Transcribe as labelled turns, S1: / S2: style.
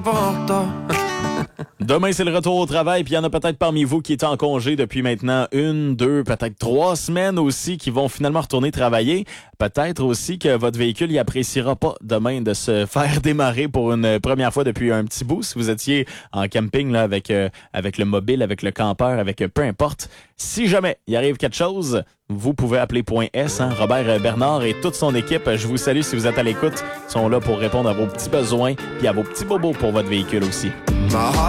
S1: Demain, c'est le retour au travail, puis il y en a peut-être parmi vous qui est en congé depuis maintenant 1, 2, peut-être 3 semaines aussi, qui vont finalement retourner travailler. Peut-être aussi que votre véhicule, il appréciera pas demain de se faire démarrer pour une première fois depuis un petit bout. Si vous étiez en camping là avec le mobile, avec le campeur, avec peu importe. Si jamais il arrive quelque chose, vous pouvez appeler Point S, hein, Robert Bernard et toute son équipe. Je vous salue si vous êtes à l'écoute. Ils sont là pour répondre à vos petits besoins puis à vos petits bobos pour votre véhicule aussi.